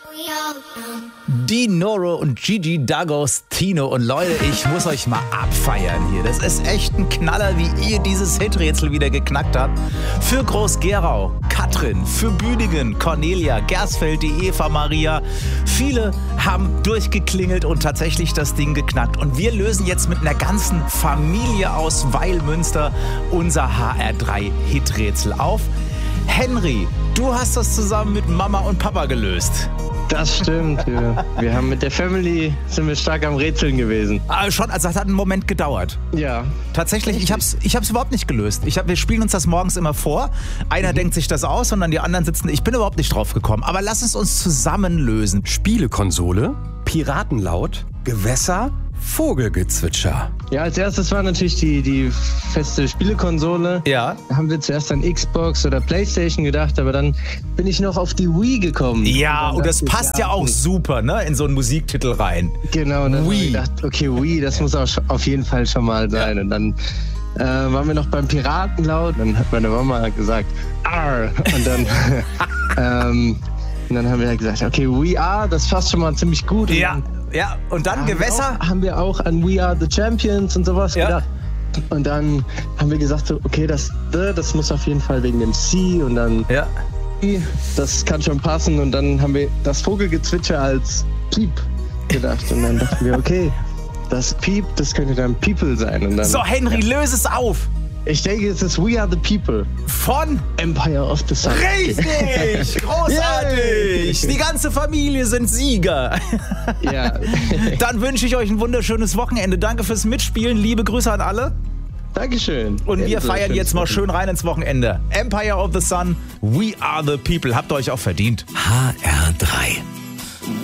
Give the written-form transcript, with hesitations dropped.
Die Noro und Gigi D'Agostino. Und Leute, ich muss euch mal abfeiern hier. Das ist echt ein Knaller, wie ihr dieses Hiträtsel wieder geknackt habt. Für Groß-Gerau, Katrin, für Büdingen, Cornelia, Gersfeld, die Eva Maria. Viele haben durchgeklingelt und tatsächlich das Ding geknackt. Und wir lösen jetzt mit einer ganzen Familie aus Weilmünster unser HR3-Hiträtsel auf. Henry, du hast das zusammen mit Mama und Papa gelöst. Das stimmt. Wir haben mit der Family, sind wir stark am Rätseln gewesen. Schon, also das hat einen Moment gedauert. Ja. Tatsächlich, ich hab's überhaupt nicht gelöst. Wir spielen uns das morgens immer vor. Einer denkt sich das aus und dann die anderen sitzen. Ich bin überhaupt nicht drauf gekommen. Aber lass es uns zusammen lösen. Spielekonsole, Piratenlaut, Gewässer, Vogelgezwitscher. Ja, als erstes war natürlich die feste Spielekonsole. Ja. Da haben wir zuerst an Xbox oder Playstation gedacht, aber dann bin ich noch auf die Wii gekommen. Ja, und das passt ja auch super, ne, in so einen Musiktitel rein. Genau, und dann habe ich Wii. gedacht, okay, Wii, das muss auch auf jeden Fall schon mal sein. Ja. Und dann waren wir noch beim Piratenlaut, dann hat meine Mama gesagt, Arr! Und dann und dann haben wir halt gesagt, okay, We Are, das passt schon mal ziemlich gut. Und dann Gewässer? Haben wir auch an We Are the Champions und sowas gedacht. Und dann haben wir gesagt, so, okay, das muss auf jeden Fall wegen dem C und dann das kann schon passen. Und dann haben wir das Vogelgezwitscher als Piep gedacht. Und dann dachten wir, okay, das Piep, das könnte dann People sein. Und dann, so, Henry, löse es auf. Ich denke, es ist We Are the People. Von Empire of the Sun. Richtig! Großartig! Die ganze Familie sind Sieger. Ja. Dann wünsche ich euch ein wunderschönes Wochenende. Danke fürs Mitspielen. Liebe Grüße an alle. Dankeschön. Und wir feiern jetzt mal schön rein ins Wochenende. Empire of the Sun, We Are the People. Habt ihr euch auch verdient. HR3.